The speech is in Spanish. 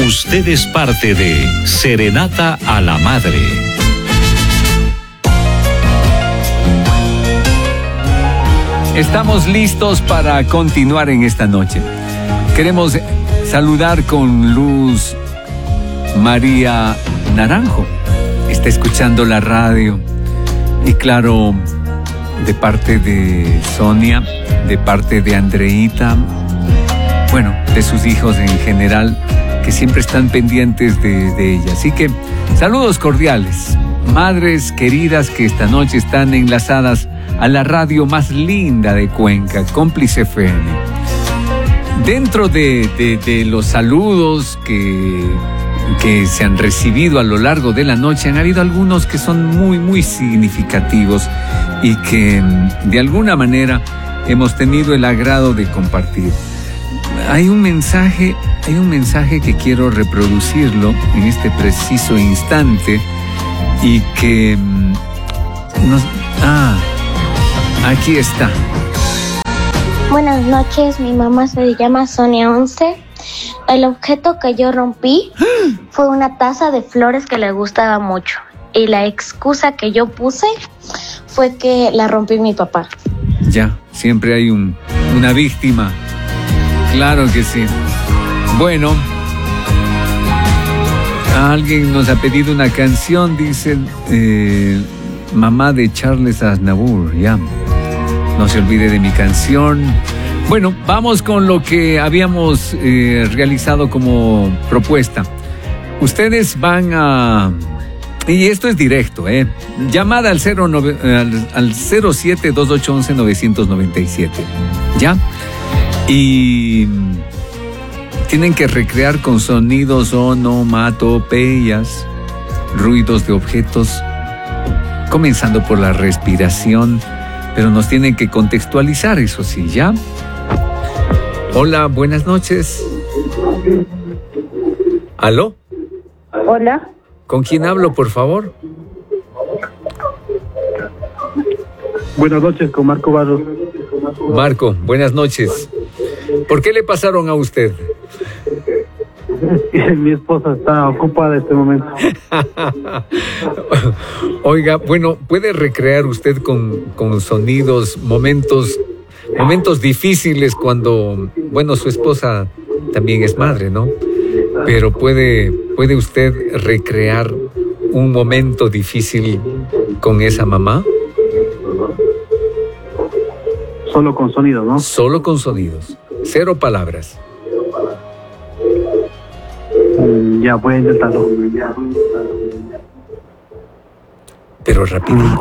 Usted es parte de Serenata a la Madre. Estamos listos para continuar en esta noche. Queremos saludar con Luz María Naranjo. Está escuchando la radio. Y claro, de parte de Sonia, de parte de Andreita, bueno, de sus hijos en general, que siempre están pendientes de ella. Así que saludos cordiales, madres queridas que esta noche están enlazadas a la radio más linda de Cuenca, Cómplice FM. Dentro de los saludos que se han recibido a lo largo de la noche, han habido algunos que son muy, muy significativos y que de alguna manera hemos tenido el agrado de compartir. Hay un mensaje que quiero reproducirlo en este preciso instante y que aquí está. Buenas noches, mi mamá se llama Sonia 11. El objeto que yo rompí fue una taza de flores que le gustaba mucho. Y la excusa que yo puse fue que la rompí mi papá. Ya, siempre hay una víctima. Claro que sí. Bueno, alguien nos ha pedido una canción, dice mamá de Charles Aznavour, ya. No se olvide de mi canción. Bueno, vamos con lo que habíamos realizado como propuesta. Ustedes van a... Y esto es directo, llamada al 07-2811-997. ¿Ya? Y tienen que recrear con sonidos onomatopeyas, ruidos de objetos, comenzando por la respiración, pero nos tienen que contextualizar, eso sí, ¿ya? Hola, buenas noches. ¿Aló? Hola. ¿Con quién hablo, por favor? Buenas noches, con Marco Barros. Marco, buenas noches. ¿Por qué le pasaron a usted? Mi esposa está ocupada en este momento. Oiga, bueno, ¿puede recrear usted con sonidos, momentos difíciles cuando, bueno, su esposa también es madre, ¿no? Pero ¿puede usted recrear un momento difícil con esa mamá? Solo con sonidos, ¿no? Solo con sonidos. 0 palabras. Ya voy a intentarlo. Pero rapidito.